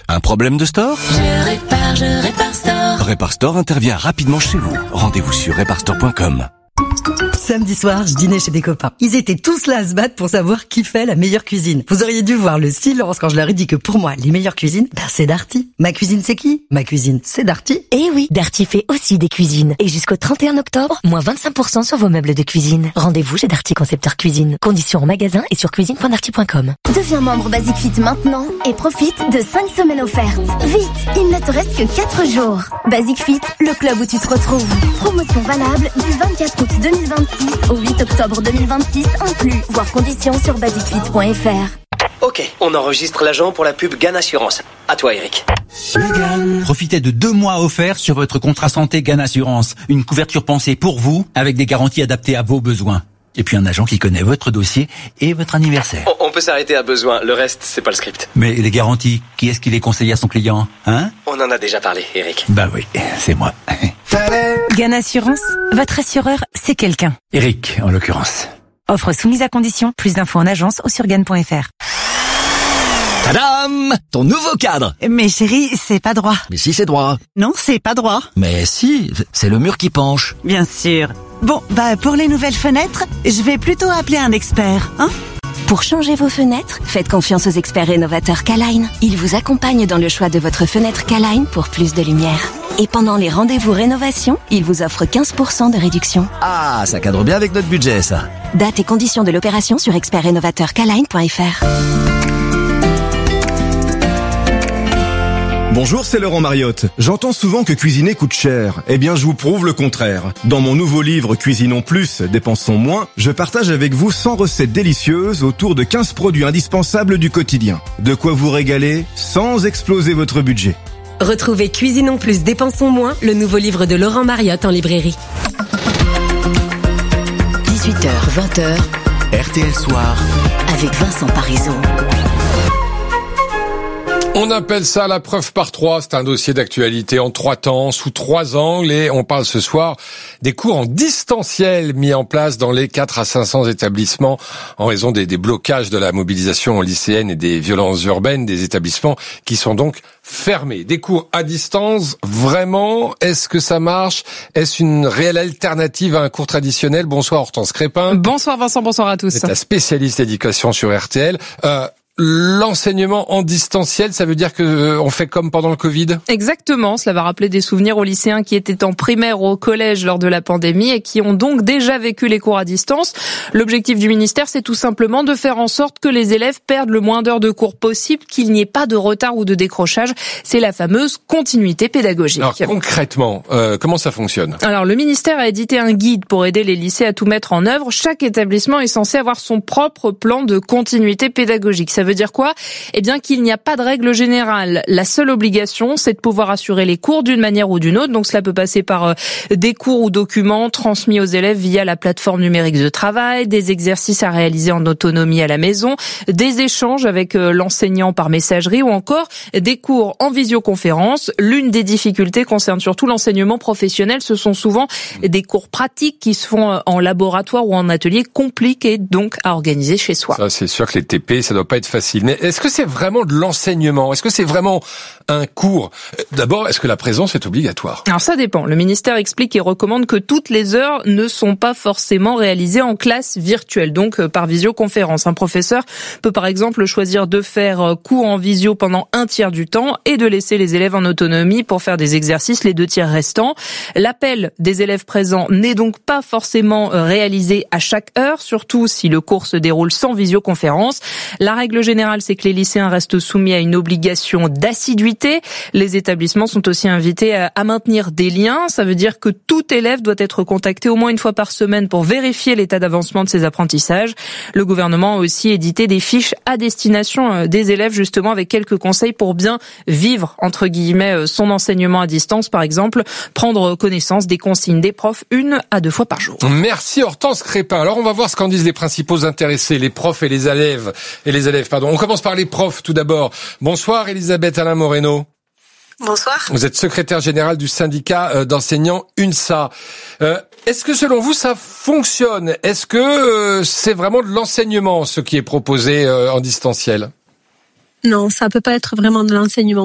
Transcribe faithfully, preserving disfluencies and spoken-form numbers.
Un problème de store? Je répare, je répare store. Répare Store intervient rapidement chez vous. Rendez-vous sur répare store point com. Samedi soir, je dînais chez des copains. Ils étaient tous là à se battre pour savoir qui fait la meilleure cuisine. Vous auriez dû voir le silence quand je leur ai dit que pour moi, les meilleures cuisines, ben c'est Darty. Ma cuisine, c'est qui? Ma cuisine, c'est Darty. Eh oui, Darty fait aussi des cuisines. Et jusqu'au trente et un octobre, moins vingt-cinq pour cent sur vos meubles de cuisine. Rendez-vous chez Darty Concepteur Cuisine. Conditions en magasin et sur cuisine point darty point com. Deviens membre Basic Fit maintenant et profite de cinq semaines offertes. Vite, il ne te reste que quatre jours. Basic Fit, le club où tu te retrouves. Promotion valable du vingt-quatre août deux mille vingt-six au huit octobre deux mille vingt-six inclus. Voir conditions sur basic fit point f r. Ok, on enregistre l'agent pour la pub Gan Assurance. À toi, Eric. Profitez de deux mois offerts sur votre contrat santé Gan Assurance. Une couverture pensée pour vous, avec des garanties adaptées à vos besoins. Et puis un agent qui connaît votre dossier et votre anniversaire. On, on peut s'arrêter à besoin, le reste, c'est pas le script. Mais les garanties, qui est-ce qui les conseille à son client, hein? On en a déjà parlé, Eric. Bah oui, c'est moi. Gan Assurance, votre assureur, c'est quelqu'un. Eric, en l'occurrence. Offre soumise à condition. Plus d'infos en agence ou sur gan point f r. Tadam! Ton nouveau cadre! Mais chérie, c'est pas droit. Mais si, c'est droit. Non, c'est pas droit. Mais si, c'est le mur qui penche. Bien sûr. Bon, bah pour les nouvelles fenêtres, je vais plutôt appeler un expert, hein? Pour changer vos fenêtres, faites confiance aux experts rénovateurs K-Line. Ils vous accompagnent dans le choix de votre fenêtre K-Line pour plus de lumière. Et pendant les rendez-vous rénovation, ils vous offrent quinze pour cent de réduction. Ah, ça cadre bien avec notre budget, ça. Date et conditions de l'opération sur expert rénovateur k line point f r. Bonjour, c'est Laurent Mariotte. J'entends souvent que cuisiner coûte cher. Eh bien, je vous prouve le contraire. Dans mon nouveau livre Cuisinons plus, dépensons moins, je partage avec vous cent recettes délicieuses autour de quinze produits indispensables du quotidien. De quoi vous régaler sans exploser votre budget. Retrouvez Cuisinons plus, dépensons moins, le nouveau livre de Laurent Mariotte en librairie. dix-huit heures, vingt heures, R T L Soir. avec Vincent Parisot. On appelle ça la preuve par trois. C'est un dossier d'actualité en trois temps, sous trois angles, et on parle ce soir des cours en distanciel mis en place dans les quatre à cinq cents établissements en raison des, des blocages de la mobilisation lycéenne et des violences urbaines, des établissements qui sont donc fermés. Des cours à distance, vraiment, est-ce que ça marche? Est-ce une réelle alternative à un cours traditionnel? Bonsoir Hortense Crépin. Bonsoir Vincent, bonsoir à tous. C'est la spécialiste éducation sur R T L. Euh, L'enseignement en distanciel, ça veut dire que euh, on fait comme pendant le Covid? Exactement, cela va rappeler des souvenirs aux lycéens qui étaient en primaire ou au collège lors de la pandémie et qui ont donc déjà vécu les cours à distance. L'objectif du ministère, c'est tout simplement de faire en sorte que les élèves perdent le moins d'heures de cours possible, qu'il n'y ait pas de retard ou de décrochage. C'est la fameuse continuité pédagogique. Alors concrètement, euh, comment ça fonctionne? Alors le ministère a édité un guide pour aider les lycées à tout mettre en œuvre. Chaque établissement est censé avoir son propre plan de continuité pédagogique. Ça veut dire quoi? Eh bien qu'il n'y a pas de règle générale. La seule obligation, c'est de pouvoir assurer les cours d'une manière ou d'une autre. Donc cela peut passer par euh, des cours ou documents transmis aux élèves via la plateforme numérique de travail, des exercices à réaliser en autonomie à la maison, des échanges avec euh, l'enseignant par messagerie ou encore des cours en visioconférence. L'une des difficultés concerne surtout l'enseignement professionnel. Ce sont souvent des cours pratiques qui se font en laboratoire ou en atelier, compliqués donc à organiser chez soi. Ça, c'est sûr que les T P, ça doit pas être facile. Mais est-ce que c'est vraiment de l'enseignement? Est-ce que c'est vraiment un cours? D'abord, est-ce que la présence est obligatoire? Alors ça dépend. Le ministère explique et recommande que toutes les heures ne sont pas forcément réalisées en classe virtuelle, donc par visioconférence. Un professeur peut par exemple choisir de faire cours en visio pendant un tiers du temps et de laisser les élèves en autonomie pour faire des exercices les deux tiers restants. L'appel des élèves présents n'est donc pas forcément réalisé à chaque heure, surtout si le cours se déroule sans visioconférence. La règle générale, c'est que les lycéens restent soumis à une obligation d'assiduité. Les établissements sont aussi invités à maintenir des liens. Ça veut dire que tout élève doit être contacté au moins une fois par semaine pour vérifier l'état d'avancement de ses apprentissages. Le gouvernement a aussi édité des fiches à destination des élèves, justement, avec quelques conseils pour bien vivre, entre guillemets, son enseignement à distance. Par exemple, prendre connaissance des consignes des profs une à deux fois par jour. Merci Hortense Crépin. Alors on va voir ce qu'en disent les principaux intéressés, les profs et les élèves. Et les élèves, pardon. On commence par les profs tout d'abord. Bonsoir Elisabeth Alain Moreno. Bonsoir. Vous êtes secrétaire générale du syndicat d'enseignants UNSA. Euh, est-ce que selon vous ça fonctionne? Est-ce que euh, c'est vraiment de l'enseignement ce qui est proposé euh, en distanciel? Non, ça peut pas être vraiment de l'enseignement.